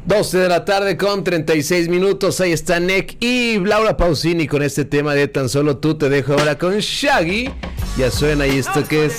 12 de la tarde con 36 minutos. Ahí está Nick y Laura Pausini con este tema de Tan Solo Tú. Te dejo ahora con Shaggy. Ya suena y esto que es